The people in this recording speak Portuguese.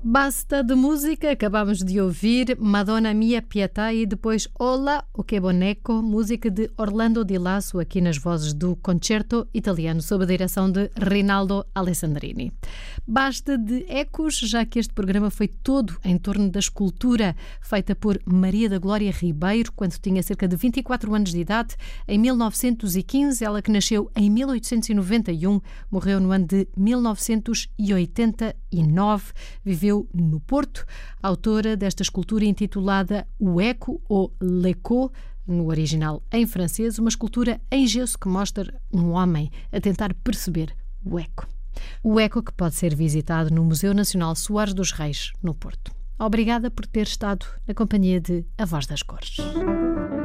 Basta de música, acabamos de ouvir Madonna Mia Pietà e depois Hola, o que boneco, música de Orlando Di Lasso, aqui nas vozes do Concerto Italiano, sob a direção de Rinaldo Alessandrini. Basta de ecos, já que este programa foi todo em torno da escultura feita por Maria da Glória Ribeiro, quando tinha cerca de 24 anos de idade, em 1915, ela que nasceu em 1891, morreu no ano de 1989, viveu no Porto, autora desta escultura intitulada O Eco, ou L'Echo, no original em francês, uma escultura em gesso que mostra um homem a tentar perceber o eco. O eco que pode ser visitado no Museu Nacional Soares dos Reis, no Porto. Obrigada por ter estado na companhia de A Voz das Cores.